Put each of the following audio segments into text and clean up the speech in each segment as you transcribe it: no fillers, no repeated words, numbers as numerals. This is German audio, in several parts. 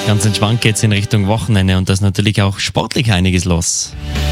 Ganz entspannt geht's in Richtung Wochenende und da ist natürlich auch sportlich einiges los.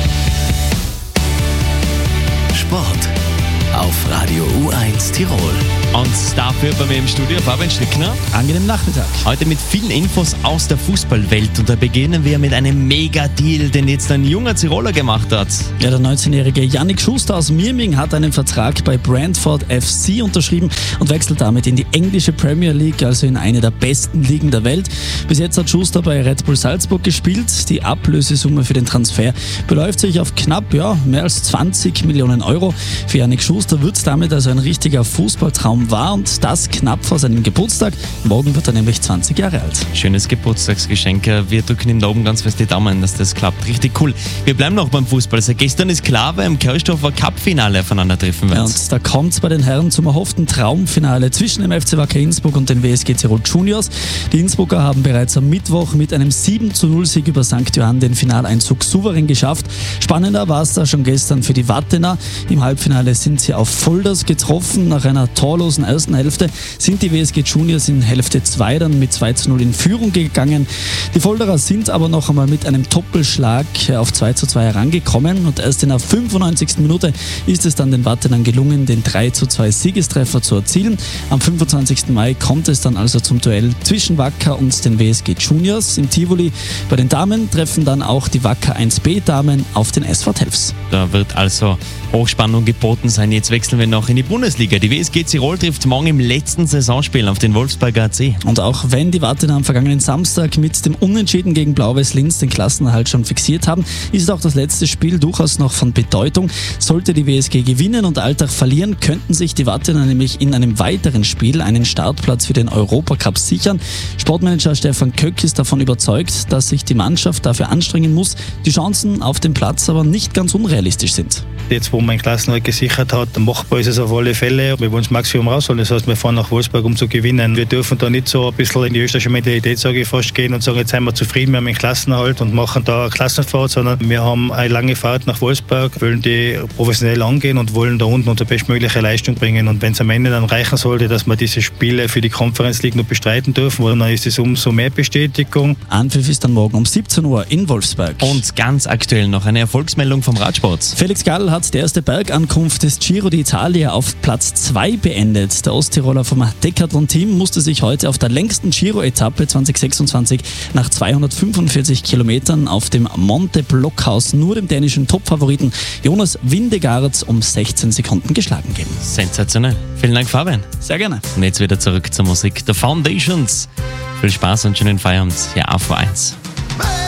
Sport auf Radio U1 Tirol. Und dafür bei mir im Studio Fabian Schlickner. Angenehmen Nachmittag. Heute mit vielen Infos aus der Fußballwelt und da beginnen wir mit einem Mega-Deal, den jetzt ein junger Tiroler gemacht hat. Ja, der 19-jährige Yannick Schuster aus Mirming hat einen Vertrag bei Brentford FC unterschrieben und wechselt damit in die englische Premier League, also in eine der besten Ligen der Welt. Bis jetzt hat Schuster bei Red Bull Salzburg gespielt. Die Ablösesumme für den Transfer beläuft sich auf knapp mehr als 20 Millionen Euro. Für Yannick Schuster wird es damit also ein richtiger Fußballtraum war und das knapp vor seinem Geburtstag. Morgen wird er nämlich 20 Jahre alt. Schönes Geburtstagsgeschenk. Wir drücken ihm da oben ganz fest die Daumen, dass das klappt. Richtig cool. Wir bleiben noch beim Fußball. Also gestern ist klar, wer im Kirchdorfer Cup-Finale aufeinandertreffen wird. Ja, und da kommt es bei den Herren zum erhofften Traumfinale zwischen dem FC Wacker Innsbruck und den WSG Tirol Juniors. Die Innsbrucker haben bereits am Mittwoch mit einem 7:0-Sieg über St. Johann den Finaleinzug souverän geschafft. Spannender war es da schon gestern für die Wattener. Im Halbfinale sind sie auf Volders getroffen. Nach einer torlosen ersten Hälfte sind die WSG Juniors in Hälfte 2 dann mit 2:0 in Führung gegangen. Die Volderer sind aber noch einmal mit einem Doppelschlag auf 2:2 herangekommen und erst in der 95. Minute ist es dann den Wattenern gelungen, den 3:2 Siegestreffer zu erzielen. Am 25. Mai kommt es dann also zum Duell zwischen Wacker und den WSG Juniors im Tivoli. Bei den Damen treffen dann auch die Wacker 1B-Damen auf den SV Telfs. Da wird also Hochspannung geboten sein. Jetzt wechseln wir noch in die Bundesliga. Die WSG Tirol trifft morgen im letzten Saisonspiel auf den Wolfsberger AC. Und auch wenn die Wattener am vergangenen Samstag mit dem Unentschieden gegen Blau-Weiß Linz den Klassenerhalt schon fixiert haben, ist auch das letzte Spiel durchaus noch von Bedeutung. Sollte die WSG gewinnen und Alltag verlieren, könnten sich die Wattener nämlich in einem weiteren Spiel einen Startplatz für den Europacup sichern. Sportmanager Stefan Köck ist davon überzeugt, dass sich die Mannschaft dafür anstrengen muss, die Chancen auf dem Platz aber nicht ganz unrealistisch sind. Jetzt, wo man den Klassenerhalt gesichert hat, machbar ist es auf alle Fälle. Wir wollen das Maximum rausholen. Das heißt, wir fahren nach Wolfsburg, um zu gewinnen. Wir dürfen da nicht so ein bisschen in die österreichische Mentalität, sage ich fast, gehen und sagen, jetzt sind wir zufrieden, wir haben den Klassenerhalt und machen da eine Klassenfahrt, sondern wir haben eine lange Fahrt nach Wolfsburg, wollen die professionell angehen und wollen da unten unsere bestmögliche Leistung bringen. Und wenn es am Ende dann reichen sollte, dass wir diese Spiele für die Conference League noch bestreiten dürfen, dann ist es umso mehr Bestätigung. Anpfiff ist dann morgen um 17 Uhr in Wolfsburg. Und ganz aktuell noch eine Erfolgsmeldung vom Radsport. Felix Gall hat die erste Bergankunft des Giro d'Italia auf Platz 2 beendet. Der Osttiroler vom Decathlon-Team musste sich heute auf der längsten Giro-Etappe 2026 nach 245 Kilometern auf dem Monte Blockhaus nur dem dänischen Topfavoriten Jonas Vingegaard um 16 Sekunden geschlagen geben. Sensationell. Vielen Dank, Fabian. Sehr gerne. Und jetzt wieder zurück zur Musik. The Foundations. Viel Spaß und schönen Feierabend hier auf U1.